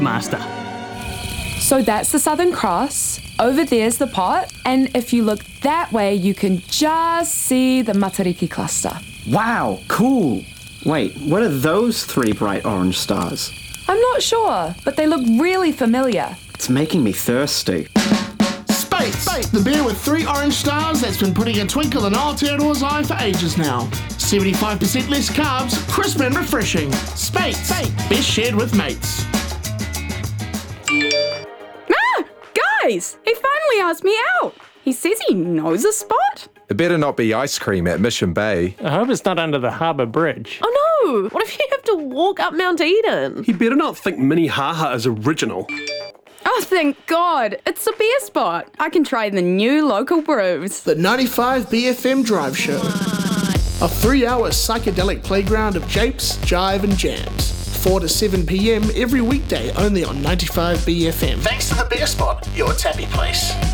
master. So that's the Southern Cross. Over there's the pot. And if you look that way, you can just see the Matariki cluster. Wow, cool. Wait, what are those 3 bright orange stars? I'm not sure, but they look really familiar. It's making me thirsty. Spates, the beer with 3 orange stars that's been putting a twinkle in Aotearoa's eye for ages now. 75% less carbs, crisp and refreshing. Spates, best shared with mates. Guys, he finally asked me out. He says he knows a spot. It better not be ice cream at Mission Bay. I hope it's not under the harbour bridge. Oh no! What if you have to walk up Mount Eden? He better not think Minnehaha is original. Oh, thank God. It's a beer spot. I can try the new local brews. The 95 BFM Drive Show. A 3-hour psychedelic playground of japes, jive and jams. 4 to 7 p.m. every weekday only on 95 BFM. Thanks to the Beer Spot, your tappy place.